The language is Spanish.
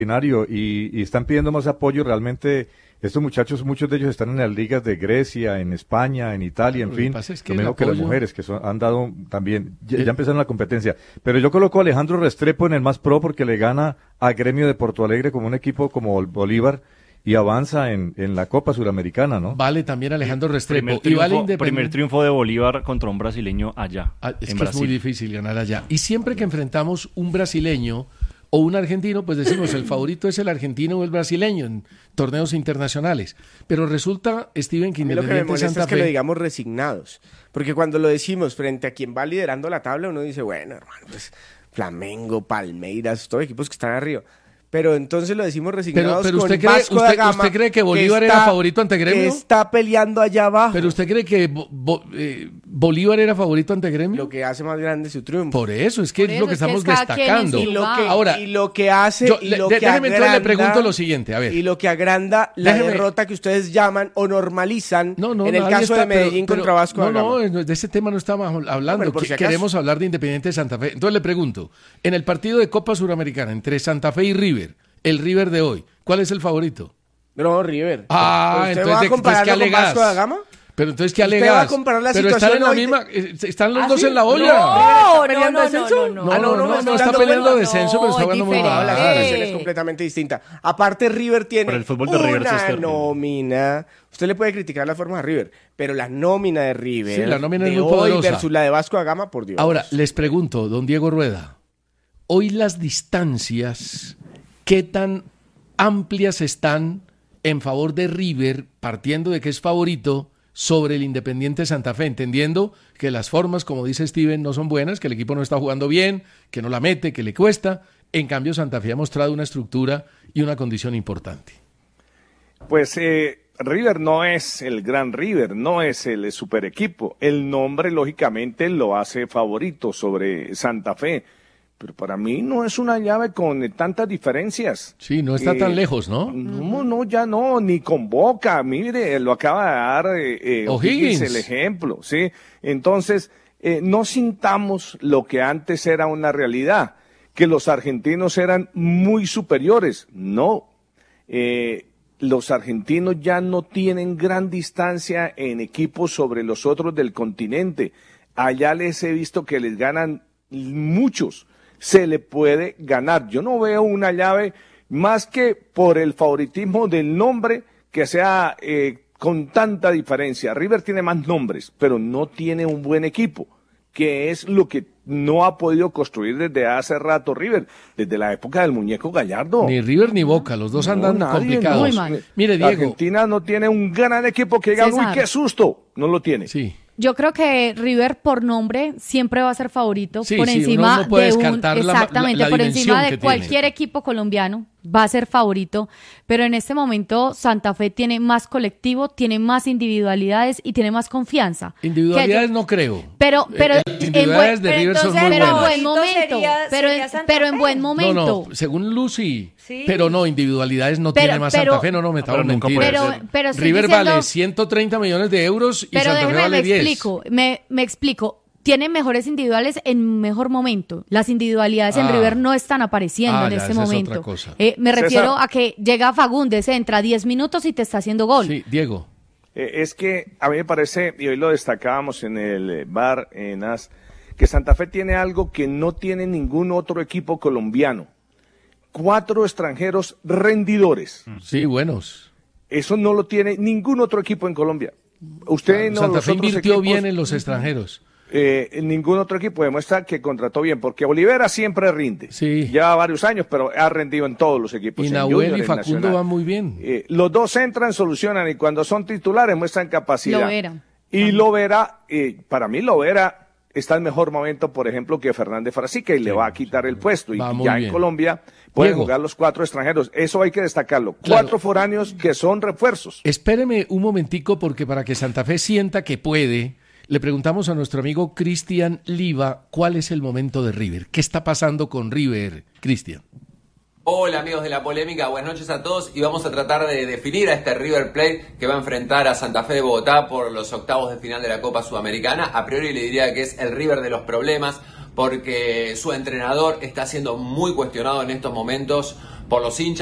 extraordinario y están pidiendo más apoyo. Realmente estos muchachos, muchos de ellos están en las ligas de Grecia, en España, en Italia, en Lo que fin, pasa es que lo el mismo que las apoyo- mujeres han dado también, ya empezaron la competencia. Pero yo coloco a Alejandro Restrepo en el más pro porque le gana a Gremio de Porto Alegre como un equipo como el Bolívar y avanza en la Copa Suramericana, ¿no? Vale también Alejandro Restrepo. Primer Y vale triunfo, Independiente. primer triunfo de Bolívar contra un brasileño allá, Ah, es en que es Brasil. muy difícil ganar allá. Y siempre que enfrentamos un brasileño o un argentino, pues decimos el favorito es el argentino o el brasileño en torneos internacionales. Pero resulta, Steven, que A mí lo que me Independiente molesta Santa es que lo Fe... digamos resignados. Porque cuando lo decimos frente a quien va liderando la tabla, uno dice, bueno, hermano, pues Flamengo, Palmeiras, todos equipos que están arriba. Pero entonces lo decimos resignados pero con usted cree- Vasco da usted- Gama, usted cree que Bolívar era favorito ante Gremio? Que está peleando allá abajo. ¿Pero usted cree que Bolívar era favorito ante Gremio? Lo que hace más grande su triunfo. Por eso, es que Por es lo eso, que es que estamos es cada quien en destacando. su Y lo que, Ahora, y lo que hace yo- y lo que déjeme entonces agranda, le pregunto lo siguiente, a ver. Y lo que agranda la Déjeme- derrota que ustedes llaman o normalizan No, no, en el nadie caso está- de Medellín pero- contra Vasco da No, Gama. no, de ese tema no estamos hablando. pero por si acaso. Queremos hablar de Independiente de Santa Fe. Entonces le pregunto, en el partido de Copa Suramericana entre Santa Fe y River, el River de hoy, ¿cuál es el favorito? No, River. Ah, ¿Usted entonces, va a ¿qué compararlo con alegas? Vasco da Gama? Pero entonces, ¿qué ¿Usted alegas? va a comparar la Pero están situación en la hoy de- misma, están los ¿Ah, dos sí? en la olla. No, peleando no, descenso? no, no, no. No, Ah, no, me no estoy está dando peleando cuenta. descenso, pero está es jugando muy diferente. No, la mal. situación es completamente distinta. Aparte, River tiene Pero el fútbol de River sí es una terrible. nómina. Usted le puede criticar la forma a River, pero la nómina de River Sí, la nómina es de muy hoy poderosa. versus la de Vasco da Gama, por Dios. Ahora, les pregunto, don Diego Rueda, hoy las distancias, ¿qué tan amplias están en favor de River, partiendo de que es favorito sobre el Independiente Santa Fe, entendiendo que las formas, como dice Steven, no son buenas, que el equipo no está jugando bien, que no la mete, que le cuesta? En cambio, Santa Fe ha mostrado una estructura y una condición importante. Pues River no es el gran River, no es el super equipo. El nombre, lógicamente, lo hace favorito sobre Santa Fe. Pero para mí no es una llave con tantas diferencias. Sí, no está tan lejos, ¿no? No, no, ya no, ni con Boca. Mire, lo acaba de dar O'Higgins. el ejemplo, ¿sí? Entonces, no sintamos lo que antes era una realidad, que los argentinos eran muy superiores. No, los argentinos ya no tienen gran distancia en equipos sobre los otros del continente. Allá les he visto que les ganan muchos. Se le puede ganar. Yo no veo una llave más que por el favoritismo del nombre que sea con tanta diferencia. River tiene más nombres, pero no tiene un buen equipo, que es lo que no ha podido construir desde hace rato River, desde la época del muñeco Gallardo. Ni River ni Boca, los dos andan nadie, complicados. Muy mal. Mire, La Diego. Argentina no tiene un gran equipo que diga, uy, César. qué susto. No lo tiene. Sí. Yo creo que River por nombre siempre va a ser favorito Sí, por sí, encima uno no puede de un descartar la exactamente por dimensión encima que de tiene. cualquier equipo colombiano va a ser favorito, pero en este momento Santa Fe tiene más colectivo, tiene más individualidades y tiene más confianza. Individualidades Que- no creo. Pero Las individualidades de pero River son entonces, muy pero en buenas. buen momento, sería Santa pero en Fe. buen No, momento. no, según Lucy. Sí. Pero no, individualidades no Pero- tiene más pero- Santa Fe, no metamos pero nunca mentiras. puede Pero, ser. pero estoy River diciendo- vale 130 millones de euros y Pero Santa Fe déjeme, vale me 10. explico, me explico. Tiene mejores individuales en mejor momento. Las individualidades en Ah. River no están apareciendo Ah, en ya, este esa es momento. otra cosa. Me refiero César. a que llega Fagundes, entra 10 minutos y te está haciendo gol. Sí, Diego. Es que a mí me parece, y hoy lo destacábamos en el bar en AS, que Santa Fe tiene algo que no tiene ningún otro equipo colombiano. 4 extranjeros rendidores. Sí, buenos. Eso no lo tiene ningún otro equipo en Colombia. Usted no, Santa los Fe otros invirtió equipos, bien en los extranjeros. ningún otro equipo demuestra que contrató bien, porque Olivera siempre rinde. Sí. Lleva varios años, pero ha rendido en todos los equipos. Y en Nahuel Junior, y en Facundo Nacional. van muy bien. Los dos entran, solucionan, y cuando son titulares muestran capacidad. Lovera. Y Lovera, para mí Lovera está en mejor momento, por ejemplo, que Fernández Frasica, y le va a quitar el puesto. Y Va muy ya bien. en Colombia pueden Diego. jugar los 4 extranjeros. Eso hay que destacarlo. Claro. 4 foráneos que son refuerzos. Espéreme un momentico porque para que Santa Fe sienta que puede, le preguntamos a nuestro amigo Cristian Liva cuál es el momento de River. ¿Qué está pasando con River, Cristian? Hola amigos de la polémica, buenas noches a todos y vamos a tratar de definir a este River Plate que va a enfrentar a Santa Fe de Bogotá por los octavos de final de la Copa Sudamericana. A priori le diría que es el River de los problemas porque su entrenador está siendo muy cuestionado en estos momentos por los hinchas.